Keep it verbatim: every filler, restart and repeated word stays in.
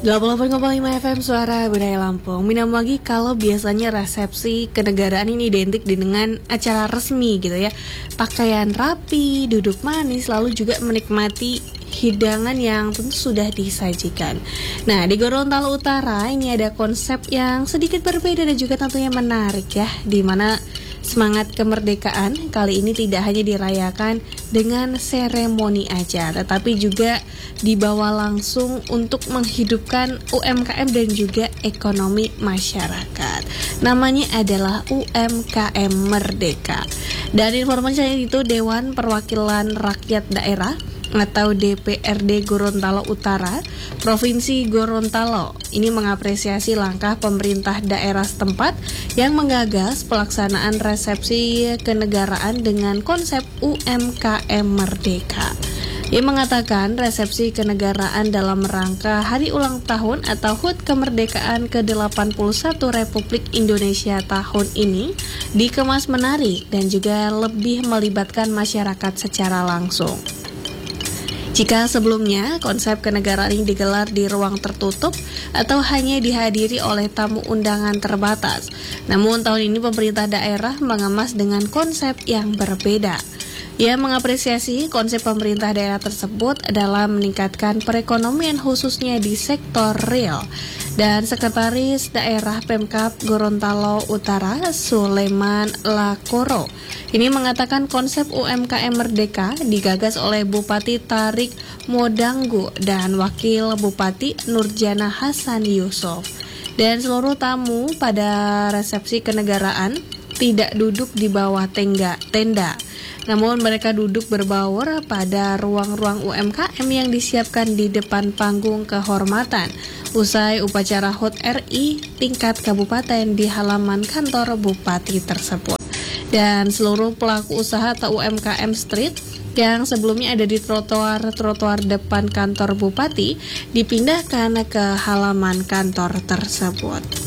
delapan puluh delapan koma lima F M Suara Budaya Lampung. Minam lagi kalau biasanya resepsi kenegaraan ini identik dengan acara resmi gitu ya. Pakaian rapi, duduk manis, lalu juga menikmati hidangan yang tentu sudah disajikan. Nah, di Gorontalo Utara ini ada konsep yang sedikit berbeda dan juga tentunya menarik ya, di mana semangat kemerdekaan kali ini tidak hanya dirayakan dengan seremoni aja, tetapi juga dibawa langsung untuk menghidupkan U M K M dan juga ekonomi masyarakat. Namanya adalah U M K M Merdeka. Dan informasi itu Dewan Perwakilan Rakyat Daerah atau D P R D Gorontalo Utara, Provinsi Gorontalo ini mengapresiasi langkah pemerintah daerah setempat yang menggagas pelaksanaan resepsi kenegaraan dengan konsep U M K M Merdeka. Ia mengatakan resepsi kenegaraan dalam rangka Hari Ulang Tahun atau H U T Kemerdekaan ke delapan puluh satu Republik Indonesia tahun ini dikemas menarik dan juga lebih melibatkan masyarakat secara langsung. Jika sebelumnya konsep kenegaraan ini digelar di ruang tertutup atau hanya dihadiri oleh tamu undangan terbatas, namun tahun ini pemerintah daerah mengemas dengan konsep yang berbeda. Ia mengapresiasi konsep pemerintah daerah tersebut dalam meningkatkan perekonomian khususnya di sektor real. Dan Sekretaris Daerah Pemkab Gorontalo Utara, Suleman Lakoro, ini mengatakan konsep U M K M Merdeka digagas oleh Bupati Tarik Modanggu dan Wakil Bupati Nurjana Hasan Yusuf. Dan seluruh tamu pada resepsi kenegaraan tidak duduk di bawah tenda, tenda. Namun mereka duduk berbaur pada ruang-ruang U M K M yang disiapkan di depan panggung kehormatan usai upacara H U T R I tingkat kabupaten di halaman kantor bupati tersebut. Dan seluruh pelaku usaha atau U M K M Street yang sebelumnya ada di trotoar-trotoar depan kantor bupati dipindahkan ke halaman kantor tersebut.